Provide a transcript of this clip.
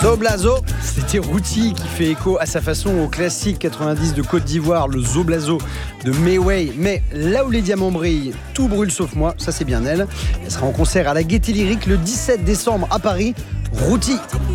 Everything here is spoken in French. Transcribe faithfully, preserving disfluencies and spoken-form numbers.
Zoblazo, c'était Routy qui fait écho à sa façon au classique quatre-vingt-dix de Côte d'Ivoire, le Zoblazo de Mayway. Mais là où les diamants brillent, tout brûle sauf moi, ça c'est bien elle. Elle sera en concert à la Gaîté Lyrique le dix-sept décembre à Paris. Routy.